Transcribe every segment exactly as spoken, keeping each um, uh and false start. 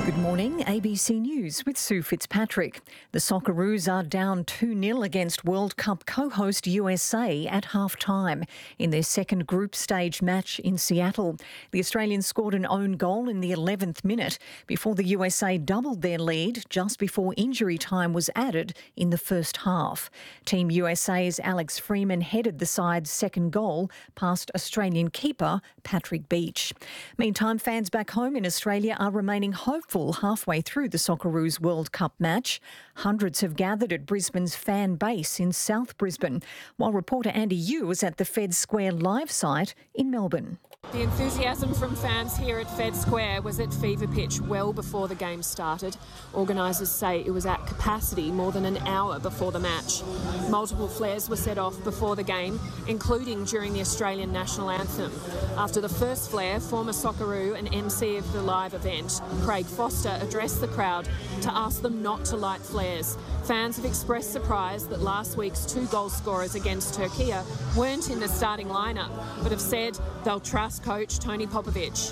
Good morning, A B C News with Sue Fitzpatrick. The Socceroos are down two nil against World Cup co-host U S A at half-time in their second group stage match in Seattle. The Australians scored an own goal in the eleventh minute before the U S A doubled their lead just before injury time was added in the first half. Team U S A's Alex Freeman headed the side's second goal past Australian keeper Patrick Beach. Meantime, fans back home in Australia are remaining hopeful halfway through the Socceroos World Cup match. Hundreds have gathered at Brisbane's fan base in South Brisbane, while reporter Andy Yu was at the Fed Square live site in Melbourne. The enthusiasm from fans here at Fed Square was at fever pitch well before the game started. Organisers say it was at capacity more than an hour before the match. Multiple flares were set off before the game, including during the Australian national anthem. After the first flare, former Socceroo and M C of the live event, Craig Foster, addressed the crowd to ask them not to light flares. Fans have expressed surprise that last week's two goal scorers against Turkey weren't in the starting lineup, but have said they'll trust coach Tony Popovic.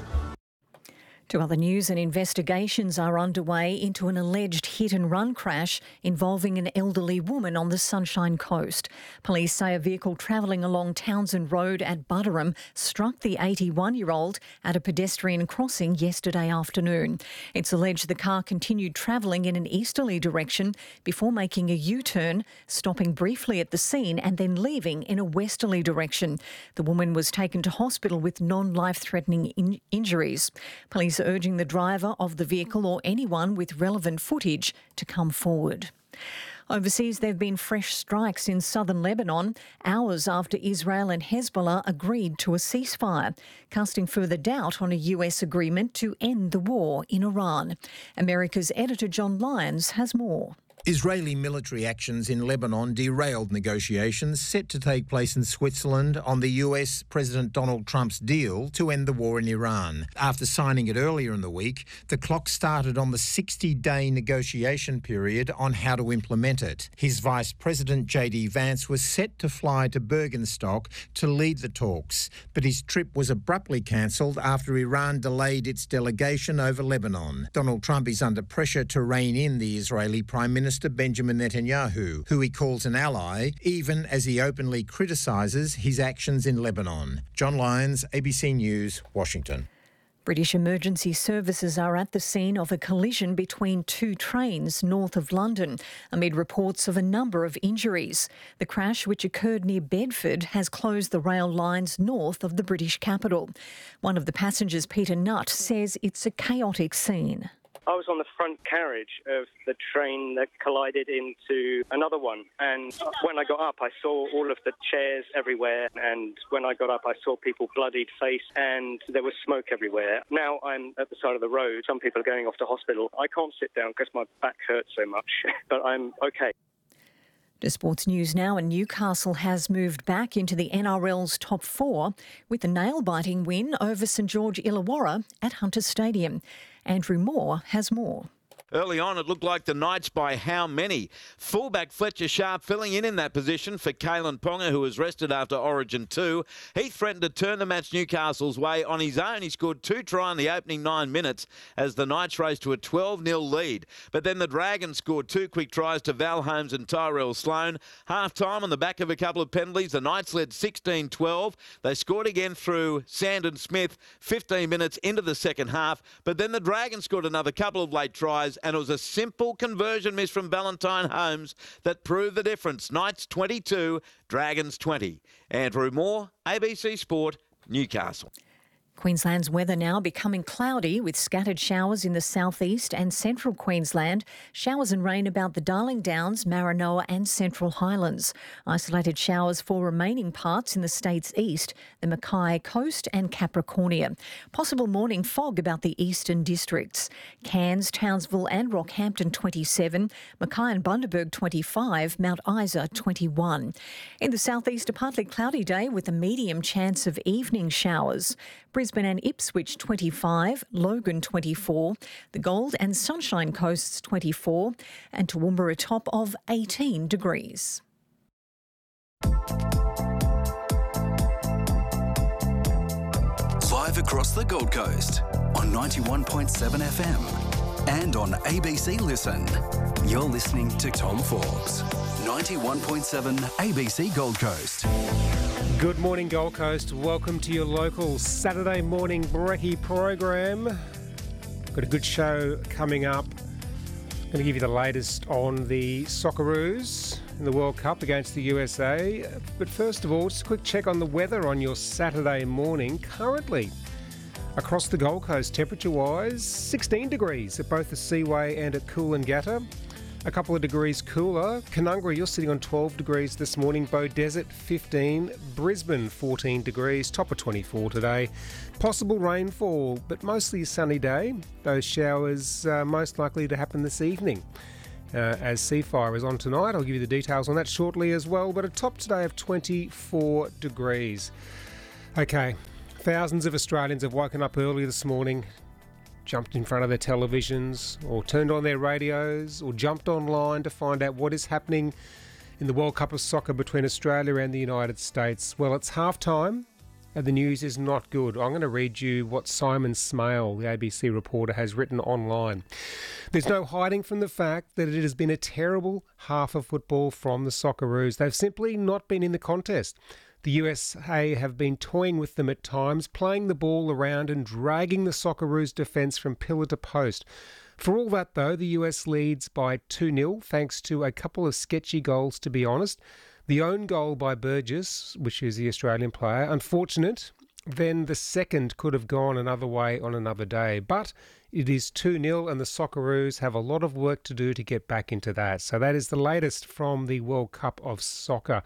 To other news, and investigations are underway into an alleged hit-and-run crash involving an elderly woman on the Sunshine Coast. Police say a vehicle travelling along Townsend Road at Butterham struck the eighty-one-year-old at a pedestrian crossing yesterday afternoon. It's alleged the car continued travelling in an easterly direction before making a U-turn, stopping briefly at the scene and then leaving in a westerly direction. The woman was taken to hospital with non-life-threatening in- injuries. Police urging the driver of the vehicle or anyone with relevant footage to come forward. Overseas, there have been fresh strikes in southern Lebanon, hours after Israel and Hezbollah agreed to a ceasefire, casting further doubt on a U S agreement to end the war in Iran. America's editor John Lyons has more. Israeli military actions in Lebanon derailed negotiations set to take place in Switzerland on the U S President Donald Trump's deal to end the war in Iran. After signing it earlier in the week, the clock started on the sixty-day negotiation period on how to implement it. His Vice President J D Vance was set to fly to Bergenstock to lead the talks, but his trip was abruptly cancelled after Iran delayed its delegation over Lebanon. Donald Trump is under pressure to rein in the Israeli Prime Minister Benjamin Netanyahu, who he calls an ally, even as he openly criticises his actions in Lebanon. John Lyons, A B C News, Washington. British emergency services are at the scene of a collision between two trains north of London, amid reports of a number of injuries. The crash, which occurred near Bedford, has closed the rail lines north of the British capital. One of the passengers, Peter Nutt, says it's a chaotic scene. I was on the front carriage of the train that collided into another one. And when I got up, I saw all of the chairs everywhere. And when I got up, I saw people bloodied face and there was smoke everywhere. Now I'm at the side of the road. Some people are going off to hospital. I can't sit down because my back hurts so much, but I'm okay. To sports news now, and Newcastle has moved back into the N R L's top four with a nail-biting win over St George Illawarra at Hunter Stadium. Andrew Moore has more. Early on, it looked like the Knights by how many? Fullback Fletcher Sharp filling in in that position for Kalen Ponga, who was rested after Origin two. He threatened to turn the match Newcastle's way on his own. He scored two try in the opening nine minutes as the Knights raced to a twelve nil lead. But then the Dragons scored two quick tries to Val Holmes and Tyrell Sloan. Half-time on the back of a couple of penalties, the Knights led sixteen twelve. They scored again through Sandon Smith fifteen minutes into the second half. But then the Dragons scored another couple of late tries, and it was a simple conversion miss from Valentine Holmes that proved the difference. Knights twenty-two, Dragons twenty. Andrew Moore, A B C Sport, Newcastle. Queensland's weather now becoming cloudy with scattered showers in the southeast and central Queensland. Showers and rain about the Darling Downs, Maranoa and Central Highlands. Isolated showers for remaining parts in the state's east, the Mackay Coast and Capricornia. Possible morning fog about the eastern districts. Cairns, Townsville and Rockhampton twenty-seven, Mackay and Bundaberg twenty-five, Mount Isa twenty-one. In the southeast, a partly cloudy day with a medium chance of evening showers. Brisbane and Ipswich twenty-five, Logan twenty-four, the Gold and Sunshine Coasts twenty-four, and Toowoomba a top of eighteen degrees. Live across the Gold Coast on ninety-one point seven F M. and on A B C Listen. You're listening to Tom Forbes, ninety-one point seven A B C Gold Coast. Good morning, Gold Coast. Welcome to your local Saturday morning brekkie program. Got a good show coming up. I'm going to give you the latest on the Socceroos in the World Cup against the U S A. But first of all, just a quick check on the weather on your Saturday morning. Currently, across the Gold Coast, temperature-wise, sixteen degrees at both the Seaway and at Coolangatta. A couple of degrees cooler. Canungra, you're sitting on twelve degrees this morning. Beaudesert, fifteen. Brisbane, fourteen degrees. Top of twenty-four today. Possible rainfall, but mostly a sunny day. Those showers uh, most likely to happen this evening. Uh, as Seafire is on tonight. I'll give you the details on that shortly as well. But a top today of twenty-four degrees. Okay, thousands of Australians have woken up early this morning, jumped in front of their televisions or turned on their radios or jumped online to find out what is happening in the World Cup of Soccer between Australia and the United States. Well, it's half-time and the news is not good. I'm going to read you what Simon Smale, the A B C reporter, has written online. There's no hiding from the fact that it has been a terrible half of football from the Socceroos. They've simply not been in the contest. The U S A have been toying with them at times, playing the ball around and dragging the Socceroos' defence from pillar to post. For all that, though, the U S leads by two nil, thanks to a couple of sketchy goals, to be honest. The own goal by Burgess, which is the Australian player, unfortunate. Then the second could have gone another way on another day. But it is two nil and the Socceroos have a lot of work to do to get back into that. So that is the latest from the World Cup of Soccer.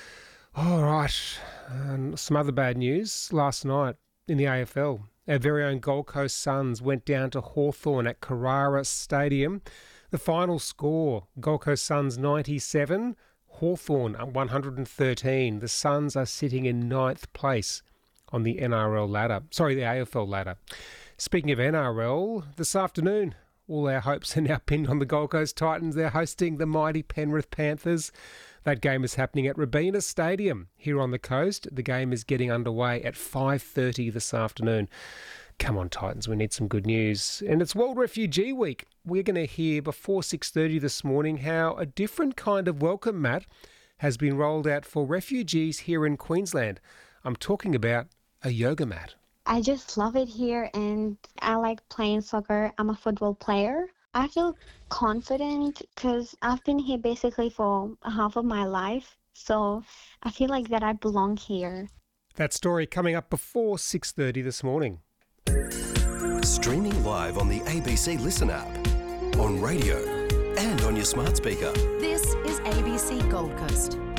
All right, um, some other bad news. Last night in the A F L, our very own Gold Coast Suns went down to Hawthorn at Carrara Stadium. The final score, Gold Coast Suns ninety-seven, Hawthorn one hundred thirteen. The Suns are sitting in ninth place on the N R L ladder. Sorry, the A F L ladder. Speaking of N R L, this afternoon, all our hopes are now pinned on the Gold Coast Titans. They're hosting the mighty Penrith Panthers. That game is happening at Robina Stadium here on the coast. The game is getting underway at five thirty this afternoon. Come on, Titans, we need some good news. And it's World Refugee Week. We're going to hear before six thirty this morning how a different kind of welcome mat has been rolled out for refugees here in Queensland. I'm talking about a yoga mat. I just love it here and I like playing soccer. I'm a football player. I feel confident because I've been here basically for half of my life. So I feel like that I belong here. That story coming up before six thirty this morning. Streaming live on the A B C Listen app, on radio and on your smart speaker. This is A B C Gold Coast.